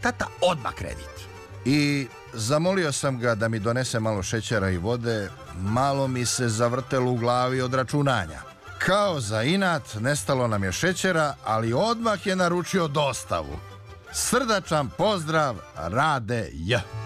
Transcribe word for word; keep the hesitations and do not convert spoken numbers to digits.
Tata, odmah kredit. I zamolio sam ga da mi donese malo šećera i vode. Malo mi se zavrtelo u glavi od računanja. Kao za inat, nestalo nam je šećera, ali odmah je naručio dostavu. Srdačan pozdrav, Rade J.